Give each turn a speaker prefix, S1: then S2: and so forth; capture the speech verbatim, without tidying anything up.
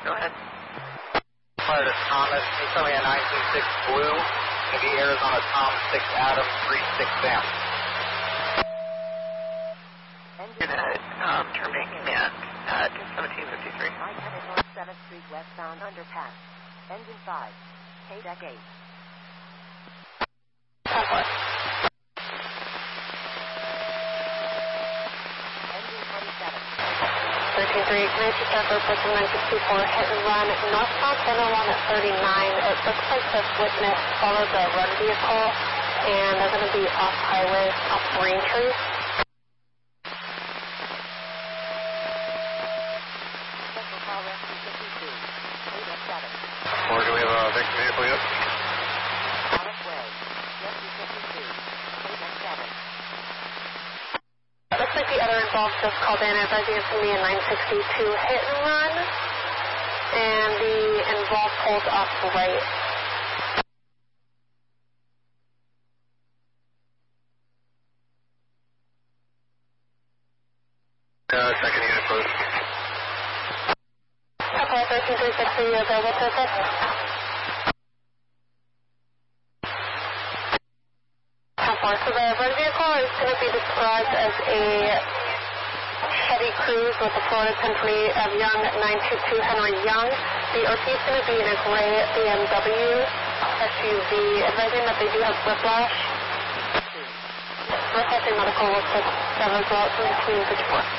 S1: go ahead.
S2: Fire to Thomas, he's coming at nine two six Blue, going to be Arizona Tom six Adam three six Sam.
S1: Going to um, terminating at uh, seventeen fifty-three.
S3: nine hundred North seventh Street westbound underpass. Engine five. K deck eight.
S4: Template.
S3: Engine twenty-seven.
S4: thirteen three, can I just start for person nine sixty-four, hit and run northbound one oh one at thirty-nine. It looks like this witness followed the run vehicle, and they're going to be off highway, off Braintree.
S3: Central Call Rescue fifty-two. K deck seven.
S2: Or do we have a victim vehicle yet?
S3: Alice Way. Rescue fifty-two. K deck seven.
S4: Looks like the other involved just called in advising it's going to be a nine sixty-two hit and run, and the involved pulls off right.
S2: Uh, second unit, please.
S4: Couple thirteen three six, are you available to assist? So the run vehicle is going to be described as a Chevy Cruze with a Florida ten twenty of Young nine two two Henry Young. The O T is going to be in a gray B M W S U V, advising that they do have whiplash. Requesting medical looks like seven as well, it's in between fifty-four.